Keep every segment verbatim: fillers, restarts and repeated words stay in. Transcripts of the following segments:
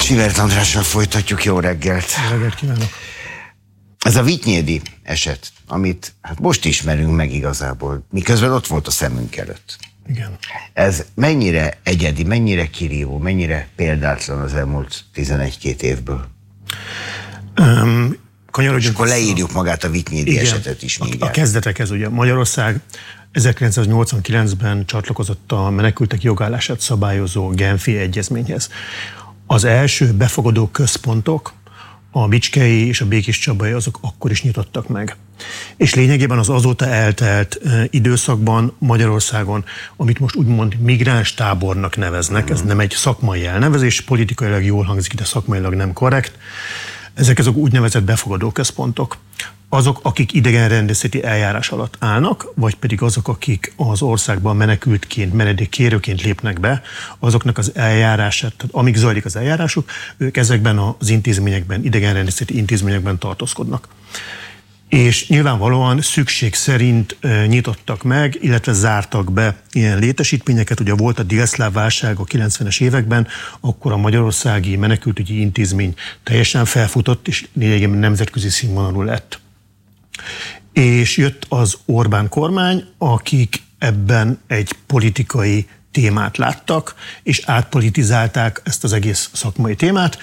Sivert Andrással folytatjuk, jó reggelt! Jó reggelt kívánok! Ez a Vitynyédi eset, amit hát most ismerünk meg igazából, miközben ott volt a szemünk előtt. Igen. Ez mennyire egyedi, mennyire kirívó, mennyire példátlan az elmúlt tizenegy-két évből? Um, És akkor leírjuk magát a Vitynyédi igen, esetet is mindjárt. A, a kezdetekhez ugye Magyarország ezerkilencszáznyolcvankilencben csatlakozott a menekültek jogállását szabályozó Genfi egyezményhez. Az első befogadó központok, a Bicskei és a Békéscsabai, azok akkor is nyitottak meg. És lényegében az azóta eltelt időszakban Magyarországon, amit most úgymond migráns tábornak neveznek, ez nem egy szakmai elnevezés, politikailag jól hangzik, de szakmailag nem korrekt, ezek azok úgynevezett befogadó központok. Azok, akik idegenrendészeti eljárás alatt állnak, vagy pedig azok, akik az országban menekültként, menedékkérőként lépnek be, azoknak az eljárását, tehát amíg zajlik az eljárásuk, ők ezekben az intézményekben, idegenrendészeti intézményekben tartózkodnak. És nyilvánvalóan szükség szerint e, nyitottak meg, illetve zártak be ilyen létesítményeket. Ugye volt a délszláv válság a kilencvenes években, akkor a magyarországi menekültügyi intézmény teljesen felfutott, és lényegében nemzetközi színvonalú lett. És jött az Orbán kormány, akik ebben egy politikai témát láttak, és átpolitizálták ezt az egész szakmai témát.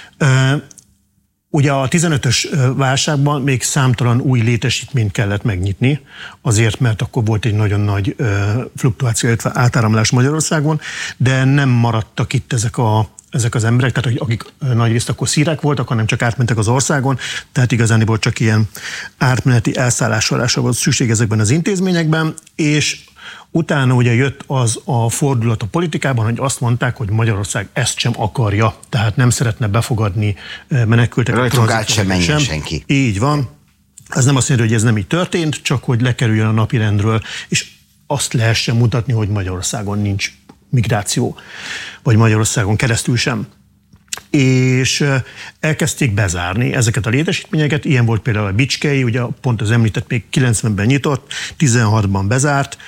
Ugye a tizenötös válságban még számtalan új létesítményt kellett megnyitni, azért, mert akkor volt egy nagyon nagy fluktuáció, illetve átáramlás Magyarországon, de nem maradtak itt ezek a ezek az emberek, tehát akik nagyrészt akkor szírek voltak, hanem csak átmentek az országon, tehát igazániból csak ilyen átmeneti elszállásolásra volt szükség ezekben az intézményekben, és utána ugye jött az a fordulat a politikában, hogy azt mondták, hogy Magyarország ezt sem akarja, tehát nem szeretne befogadni menekülteket. Rajtunk át sem menjen senki. Így van. Ez nem azt jelenti, hogy ez nem így történt, csak hogy lekerüljön a napirendről, és azt lehessen mutatni, hogy Magyarországon nincs migráció, vagy Magyarországon keresztül sem. És elkezdték bezárni ezeket a létesítményeket, ilyen volt például a Bicskei, ugye pont az említett még kilencvenben nyitott, tizenhatban bezárt,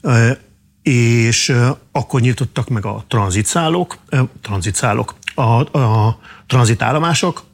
és akkor nyitottak meg a tranzitszállók, tranzitszállók, a, a tranzitállomások,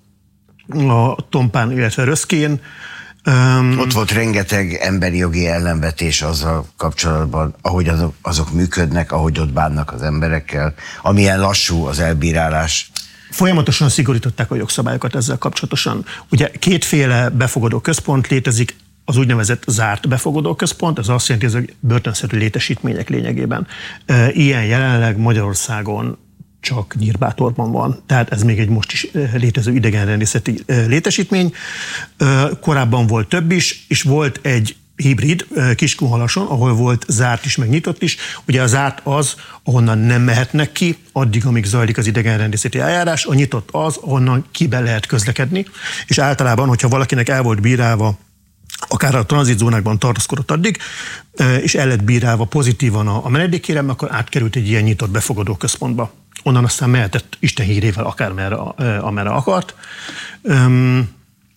a Tompán, illetve Röszkén. Um, Ott volt rengeteg emberi jogi ellenvetés azzal kapcsolatban, ahogy azok, azok működnek, ahogy ott bánnak az emberekkel, amilyen lassú az elbírálás. Folyamatosan szigorították a jogszabályokat ezzel kapcsolatosan. Ugye kétféle befogadó központ létezik, az úgynevezett zárt befogadó központ, ez azt jelenti, hogy börtönszerű létesítmények lényegében. Ilyen jelenleg Magyarországon csak Nyírbátorban van. Tehát ez még egy most is létező idegenrendészeti létesítmény. Korábban volt több is, és volt egy hibrid Kiskunhalason, ahol volt zárt is, meg nyitott is. Ugye a zárt az, ahonnan nem mehetnek ki, addig, amíg zajlik az idegenrendészeti eljárás. A nyitott az, ahonnan kibe lehet közlekedni. És általában, hogyha valakinek el volt bírálva, akár a tranzitzónákban tartózkodott addig, és el lett bírálva pozitívan a menedékkérelem, akkor átkerült egy ilyen nyitott befogadó központba. Onnan aztán mehetett Isten hírével akármerre, amerre akart. Üm,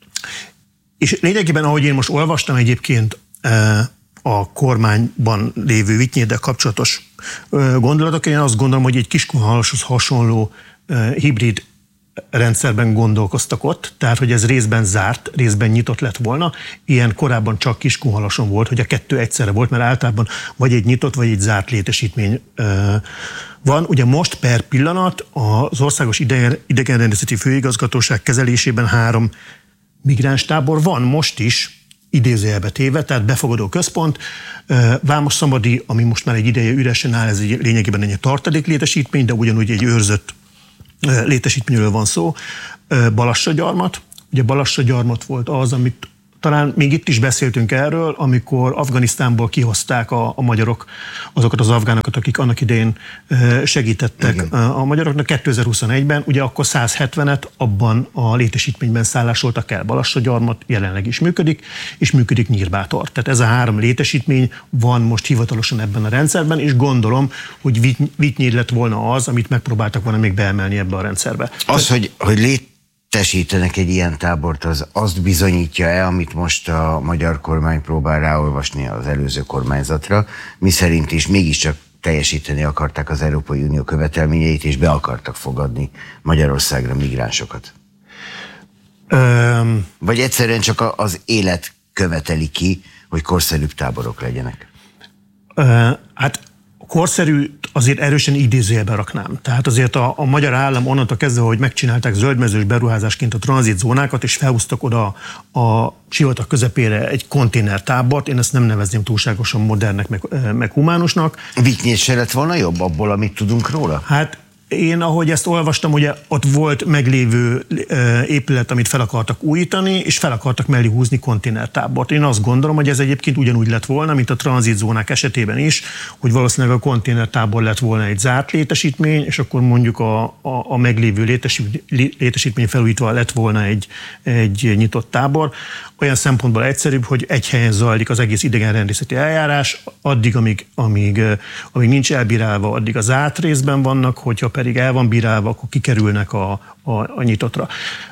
és lényegében, ahogy én most olvastam egyébként a kormányban lévő Vitynyéddel kapcsolatos gondolatok, én azt gondolom, hogy egy Kiskunhalashoz hasonló hibrid rendszerben gondolkoztak ott, tehát hogy ez részben zárt, részben nyitott lett volna. Ilyen korábban csak Kiskunhalason volt, hogy a kettő egyszerre volt, mert általában vagy egy nyitott, vagy egy zárt létesítmény van. Ugye most per pillanat az Országos Idegen, Idegenrendészeti Főigazgatóság kezelésében három migránstábor van most is, idézőjelbe téve, tehát befogadó központ. Vámosszombathi, ami most már egy ideje üresen áll, ez egy, lényegében egy tartalék létesítmény, de ugyanúgy egy őrzött létesítményről van szó. Balassagyarmat. Ugye Balassagyarmat volt az, amit talán még itt is beszéltünk erről, amikor Afganisztánból kihozták a, a magyarok, azokat az afgánokat, akik annak idején segítettek igen. a magyaroknak. kétezer-huszonegyben ugye akkor száz hetvenet abban a létesítményben szállásoltak el. Balassagyarmat jelenleg is működik, és működik Nyírbátor. Tehát ez a három létesítmény van most hivatalosan ebben a rendszerben, és gondolom, hogy Vitynyéd lett volna az, amit megpróbáltak volna még beemelni ebbe a rendszerbe. Az, Tehát, hogy, hogy lét tesítenek egy ilyen tábort, az azt bizonyítja-e, amit most a magyar kormány próbál ráolvasni az előző kormányzatra, miszerint is mégiscsak teljesíteni akarták az Európai Unió követelményeit, és be akartak fogadni Magyarországra migránsokat? Um, Vagy egyszerűen csak az élet követeli ki, hogy korszerűbb táborok legyenek? Uh, hát korszerű azért erősen idézőjelbe raknám. Tehát azért a, a magyar állam onnantól kezdve, hogy megcsinálták zöldmezős beruházásként a tranzitzónákat, és felhúztak oda a sivatag közepére egy konténertábort, én ezt nem nevezném túlságosan modernnek, meg, meg humánusnak. Vitynyét se lett volna jobb abból, amit tudunk róla? Hát én, ahogy ezt olvastam, ugye ott volt meglévő épület, amit fel akartak újítani, és fel akartak mellé húzni konténertábort. Én azt gondolom, hogy ez egyébként ugyanúgy lett volna, mint a tranzitzónák esetében is, hogy valószínűleg a konténertábor lett volna egy zárt létesítmény, és akkor mondjuk a, a, a meglévő létesítmény, létesítmény felújítva lett volna egy, egy nyitott tábor. Olyan szempontból egyszerűbb, hogy egy helyen zajlik az egész idegenrendészeti eljárás, addig, amíg, amíg, amíg nincs elbírálva, addig az zárt részben vannak, hogyha pedig el van bírálva, akkor kikerülnek a, a, a nyitottra.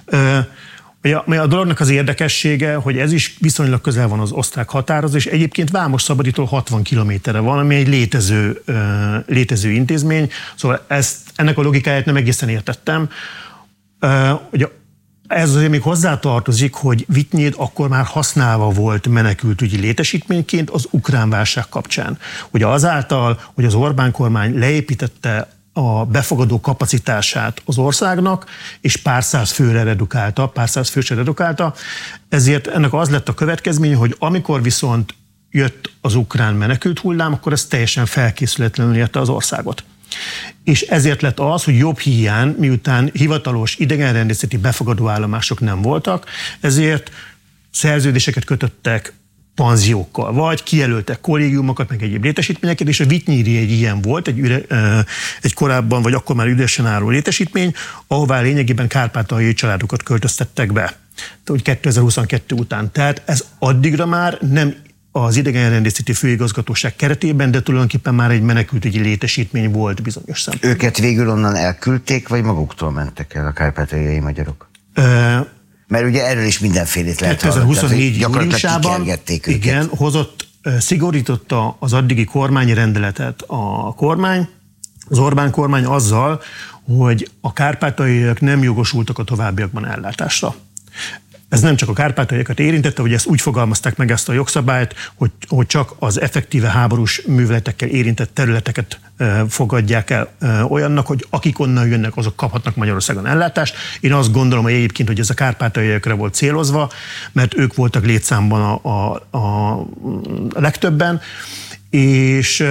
A, a dolognak az érdekessége, hogy ez is viszonylag közel van az osztrák határhoz, és egyébként Vámos-Szabaditól hatvan kilométerre van, ami egy létező, létező intézmény, szóval ezt, ennek a logikáját nem egészen értettem. Ugye ez azért még hozzátartozik, hogy Vitynyéd akkor már használva volt menekültügyi létesítményként az ukrán válság kapcsán. Ugye azáltal, hogy az Orbán kormány leépítette a befogadó kapacitását az országnak, és pár száz főre redukálta, pár száz fősre redukálta, ezért ennek az lett a következménye, hogy amikor viszont jött az ukrán menekült hullám, akkor ez teljesen felkészületlenül érte az országot. És ezért lett az, hogy jobb hiány, miután hivatalos idegenrendészeti befogadóállomások nem voltak, ezért szerződéseket kötöttek panziókkal, vagy kijelöltek kollégiumokat, meg egyéb létesítményeket, és a Vitynyédi egy ilyen volt, egy, üre, egy korábban, vagy akkor már üresen álló létesítmény, ahová lényegében kárpátaljai családokat költöztettek be. Tehát kétezer-huszonkettő után. Tehát ez addigra már nem az idegenrendészeti főigazgatóság keretében, de tulajdonképpen már egy menekültügyi létesítmény volt bizonyos szempontból. Őket végül onnan elküldték, vagy maguktól mentek el a kárpátaljai magyarok? Ö, Mert ugye erről is mindenfélét lehet hallani. kétezer-huszonnégy júniusában igen, hozott, szigorította az addigi kormányi rendeletet a kormány, az Orbán kormány azzal, hogy a kárpátaljaiak nem jogosultak a továbbiakban ellátásra. Ez nem csak a kárpátaljaiakat érintette, hogy ezt úgy fogalmazták meg ezt a jogszabályt, hogy, hogy csak az effektíve háborús műveletekkel érintett területeket e, fogadják el e, olyannak, hogy akik onnan jönnek, azok kaphatnak Magyarországon ellátást. Én azt gondolom, hogy egyébként, hogy ez a kárpátaljaiakra volt célozva, mert ők voltak létszámban a, a, a legtöbben, és,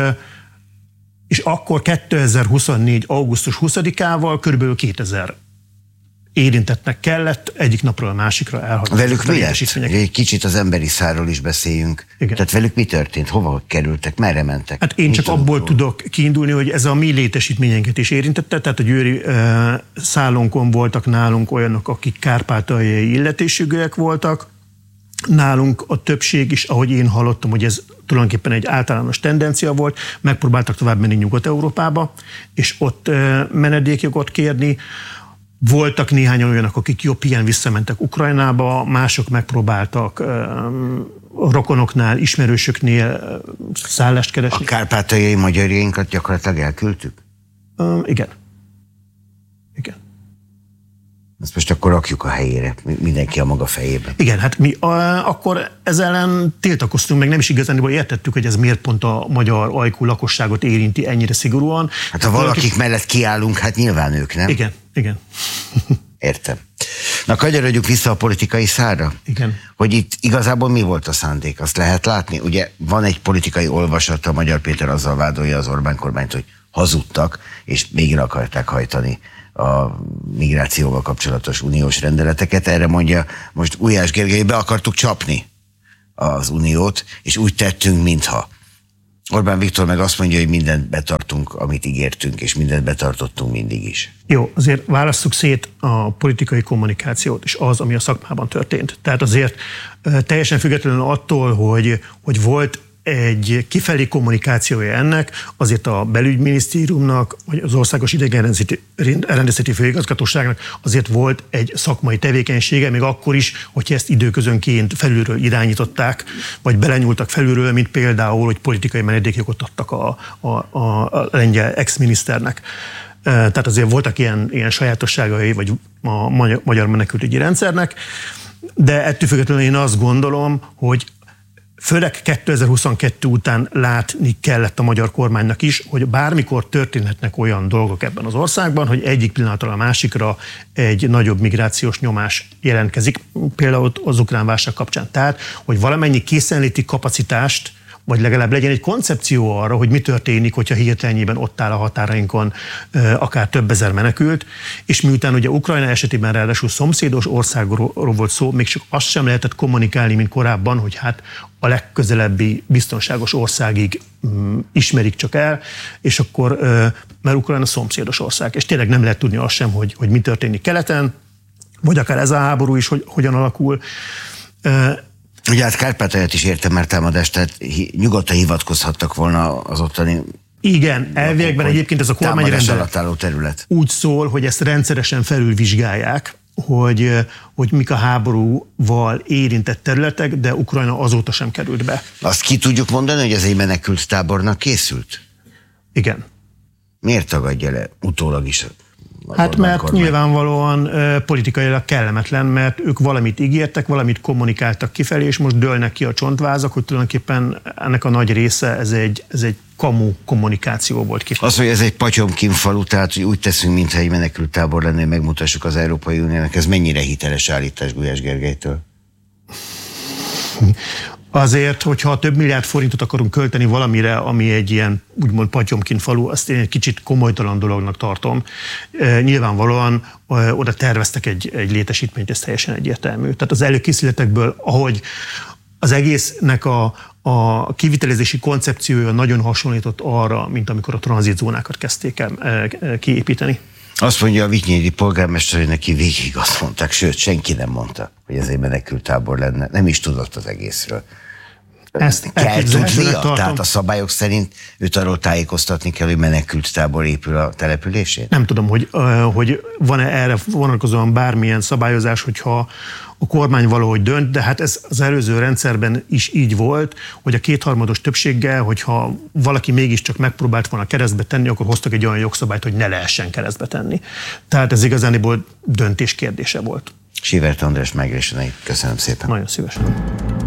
és akkor kétezer-huszonnégy. augusztus huszadikával körülbelül kétezer érintettnek kellett egyik napról a másikra elhagyni. Velük mi lett? Egy kicsit az emberi szárról is beszéljünk. Igen. Tehát velük mi történt? Hova kerültek? Merre mentek? Hát én Mit csak abból tudok kiindulni, hogy ez a mi létesítményeinket is érintette, tehát a győri uh, szállonkon voltak nálunk olyanok, akik kárpátaljai illetésűek voltak. Nálunk a többség is, ahogy én hallottam, hogy ez tulajdonképpen egy általános tendencia volt, megpróbáltak tovább menni Nyugat-Európába, és ott uh, menedékjogot kérni. Voltak néhányan olyanok, akik jobb ilyen visszamentek Ukrajnába, mások megpróbáltak uh, rokonoknál, ismerősöknél uh, szállást keresni. A kárpátaljai magyarjainkat gyakorlatilag elküldtük? Uh, igen. Igen. Ezt most akkor rakjuk a helyére, mindenki a maga fejében. Igen, hát mi uh, akkor ezzel ellen tiltakoztunk, meg nem is igazán értettük, hogy ez miért pont a magyar ajkú lakosságot érinti ennyire szigorúan. Hát ha valakik valaki... mellett kiállunk, hát nyilván ők, nem? Igen, igen. Értem. Na, kanyarodjuk vissza a politikai szárra. Igen. Hogy itt igazából mi volt a szándék, azt lehet látni? Ugye van egy politikai olvasat, a Magyar Péter azzal vádolja az Orbán kormányt, hogy hazudtak, és végre akarták hajtani a migrációval kapcsolatos uniós rendeleteket. Erre mondja most Gulyás Gergely, be akartuk csapni az uniót, és úgy tettünk, mintha. Orbán Viktor meg azt mondja, hogy mindent betartunk, amit ígértünk, és mindent betartottunk mindig is. Jó, azért válasszuk szét a politikai kommunikációt, és az, ami a szakmában történt. Tehát azért teljesen függetlenül attól, hogy, hogy volt egy kifelé kommunikációja ennek, azért a belügyminisztériumnak, vagy az Országos Idegenrendészeti Főigazgatóságnak azért volt egy szakmai tevékenysége, még akkor is, hogyha ezt időközönként felülről irányították, vagy belenyúltak felülről, mint például, hogy politikai menedékjogot adtak a, a, a lengyel ex-miniszternek. Tehát azért voltak ilyen, ilyen sajátosságai, vagy a magyar menekültügyi rendszernek, de ettől függetlenül én azt gondolom, hogy főleg kétezer-huszonkettő után látni kellett a magyar kormánynak is, hogy bármikor történhetnek olyan dolgok ebben az országban, hogy egyik pillanatról a másikra egy nagyobb migrációs nyomás jelentkezik, például az ukrán válság kapcsán. Tehát, hogy valamennyi készenléti kapacitást, vagy legalább legyen egy koncepció arra, hogy mi történik, hogyha hirtelenjében ott áll a határainkon akár több ezer menekült, és miután ugye Ukrajna esetében ráadásul szomszédos országról volt szó, még csak azt sem lehetett kommunikálni, mint korábban, hogy hát a legközelebbi biztonságos országig mm, ismerik csak el, és akkor, mert Ukrajna szomszédos ország, és tényleg nem lehet tudni azt sem, hogy, hogy mi történik keleten, vagy akár ez a háború is, hogy hogyan alakul. Ugye hát Kárpátalját is értem már támadást, tehát nyugodtan hivatkozhattak volna az ottani... Igen, elviekben egyébként ez a kormányrendelet terület úgy szól, hogy ezt rendszeresen felülvizsgálják, hogy, hogy mik a háborúval érintett területek, de Ukrajna azóta sem került be. Azt ki tudjuk mondani, hogy ez egy menekült tábornak készült? Igen. Miért tagadja le utólag is? Hát mert kormány. Nyilvánvalóan uh, politikailag kellemetlen, mert ők valamit ígértek, valamit kommunikáltak kifelé, és most dőlnek ki a csontvázak, hogy tulajdonképpen ennek a nagy része ez egy, ez egy kamu kommunikáció volt kifelé. Az, hogy ez egy Patyomkin falu, tehát hogy úgy teszünk, mintha egy menekült tábor lenne, megmutassuk az Európai Uniónak, ez mennyire hiteles állítás Gulyás Gergelytől? Azért, hogyha több milliárd forintot akarunk költeni valamire, ami egy ilyen úgymond Patyomkin falu, azt én egy kicsit komolytalan dolognak tartom. E, nyilvánvalóan e, oda terveztek egy, egy létesítményt, ez teljesen egyértelmű. Tehát az előkészületekből, ahogy az egésznek a, a kivitelezési koncepciója nagyon hasonlított arra, mint amikor a tranzitzónákat kezdték el e, kiépíteni. Azt mondja a Vityényi polgármester, hogy neki végig azt mondták, sőt, senki nem mondta, hogy ez egy menekülttábor lenne. Nem is tudott az egészről. Ezt kell tudnia? Tehát a szabályok szerint őt arról tájékoztatni kell, hogy menekülttábor épül a településén? Nem tudom, hogy, hogy van-e erre vonatkozóan bármilyen szabályozás, hogyha a kormány valahogy dönt, de hát ez az előző rendszerben is így volt, hogy a kétharmados többséggel, hogyha valaki mégiscsak megpróbált volna keresztbe tenni, akkor hoztak egy olyan jogszabályt, hogy ne lehessen keresztbe tenni. Tehát ez igazániból döntés kérdése volt. Sievert András megrésenei. Köszönöm szépen. Nagyon szívesen.